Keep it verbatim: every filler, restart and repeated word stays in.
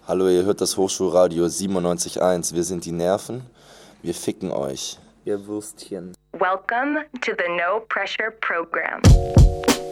Hallo, ihr hört das Hochschulradio siebenundneunzig Komma eins. Wir sind die Nerven. Wir ficken euch. Ihr Würstchen. Welcome to the No Pressure Program.